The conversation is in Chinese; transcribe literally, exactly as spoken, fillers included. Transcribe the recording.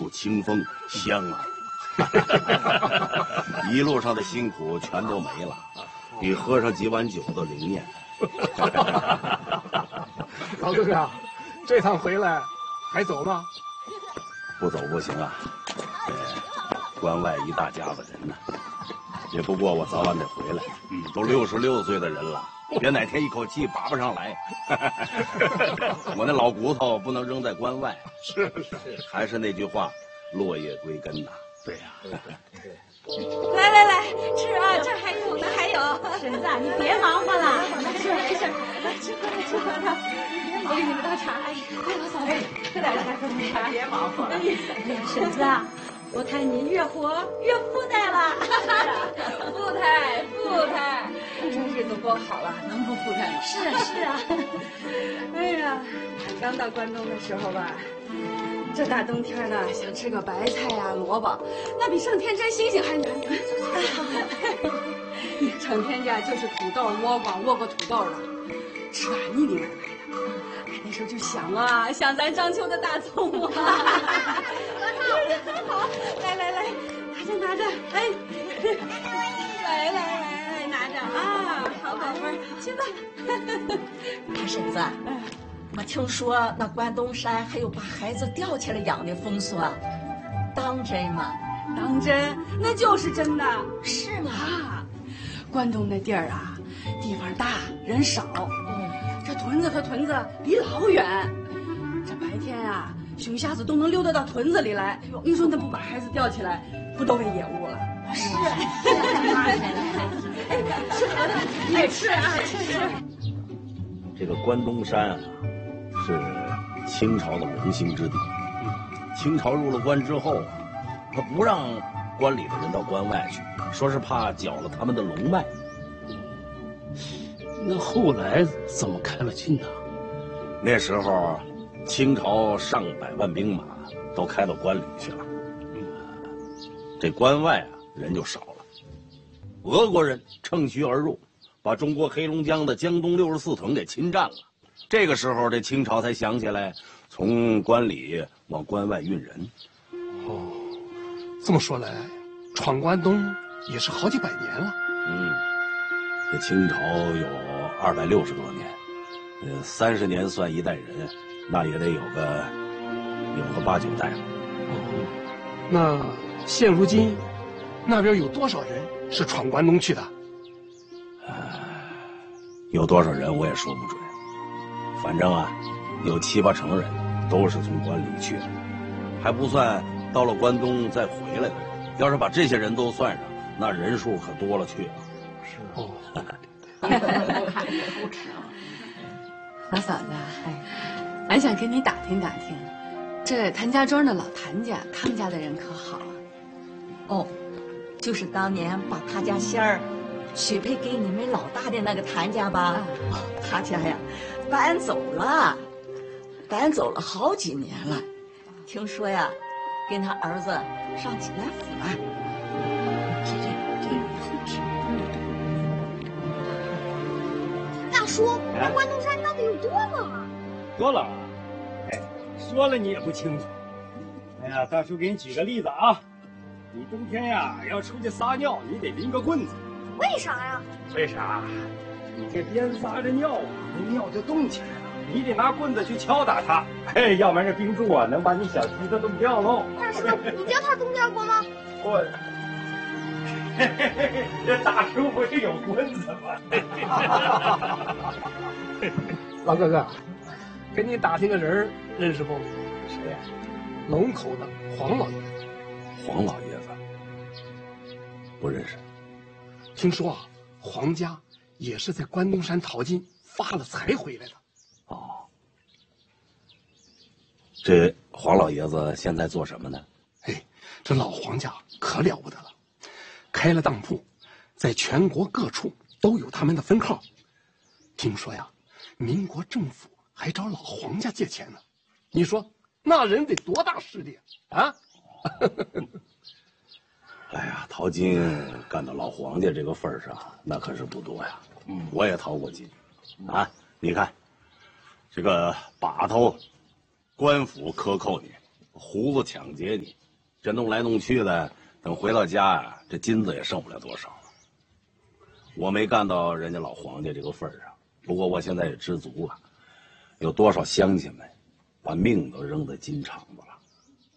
处清风，香啊！一路上的辛苦全都没了，比喝上几碗酒都灵验。 老哥哥，这趟回来还走吗？ 不走不行啊！这关外一大家子人呢，也不过我早晚得回来。嗯，都六十六岁的人了，别哪天一口气拔不上来。我那老骨头不能扔在关外。 是是， 还是那句话，落叶归根呐。对呀、啊。 来来来，吃啊！这还有呢，还有。婶子，你别忙活了，没事没事，来吃喝的吃喝的。我给你们倒茶。哎，快老嫂子，快点来喝点茶，别忙活了。哎呀，婶子啊，我看你越活越富态了。 富态富态，这日子过好了，能不富态吗？ 是啊是啊。 哎呀，刚到关东的时候吧。这大冬天的，想吃个白菜呀、啊、萝卜，那比上天摘星星还难。成天家就是土豆、倭瓜、倭瓜土豆的，吃的腻腻歪歪的。哎，那时候就想啊，想咱章丘的大葱啊。好，来来来，拿着拿着，哎，来来来来，拿着啊，好宝贝儿，去吧。 大婶子。我听说那关东山还有把孩子吊起来养的风俗啊，当真吗？ 当真，那就是真的。 是吗？ 啊，关东那地儿啊，地方大，人少，嗯，这屯子和屯子离老远，这白天啊，熊瞎子都能溜达到屯子里来。你说那不把孩子吊起来，不都喂野物了？ 是。 哎，吃好的，你也吃啊，吃吃。 这个关东山啊。是清朝的龙兴之地。清朝入了关之后啊，他不让关里的人到关外去，说是怕搅了他们的龙脉。 那后来怎么开了禁呢？ 那时候，清朝上百万兵马都开到关里去了，这关外啊人就少了。俄国人趁虚而入，把中国黑龙江的江东六十四屯给侵占了。这个时候，这清朝才想起来从关里往关外运人。 哦，这么说来，闯关东也是好几百年了。 嗯，这清朝有二百六十多年，呃，三十年算一代人，那也得有个有个八九代了。 哦，那现如今那边有多少人是闯关东去的？ 呃，有多少人我也说不准。反正啊，有七八成人都是从关里去的，还不算到了关东再回来的。要是把这些人都算上，那人数可多了去了。 是哦。 老嫂子，哎，俺想跟你打听打听，这谭家庄的老谭家，他们家的人可好啊？ 哦，就是当年把他家仙儿许配给你们老大的那个谭家吧？啊、他家呀。搬走了，搬走了好几年了。听说呀，跟他儿子上济南府了。这这这以后知。 大叔，那关东山到底有多冷啊？ 多冷啊！哎，说了你也不清楚。哎呀，大叔给你举个例子啊，你冬天呀要出去撒尿，你得拎个棍子。 为啥呀？ 为啥？你这边撒着尿啊，那尿就动起来了，你得拿棍子去敲打它，嘿，要不然这冰柱啊能把你小鸡都冻掉喽。 大叔，你叫他冻掉过吗？ 我，嘿嘿嘿，这大叔不是有棍子吗？ 老哥哥，给你打听个人认识不？ 谁呀？ 龙口的黄老爷子。 黄老爷子不认识。 听说啊，黄家也是在关东山淘金发了财回来的。 哦，这黄老爷子现在做什么呢？ 哎，这老黄家可了不得了，开了当铺，在全国各处都有他们的分号。听说呀，民国政府还找老黄家借钱呢。你说那人得多大势力啊？ 哎呀，淘金干到老黄家这个份上，那可是不多呀。嗯，我也淘过金，啊，你看，这个把头，官府克扣你， 胡子抢劫你，这弄来弄去的，等回到家啊，这金子也剩不了多少了。我没干到人家老黄家这个份儿上，不过我现在也知足了。有多少乡亲们把命都扔在金厂子了。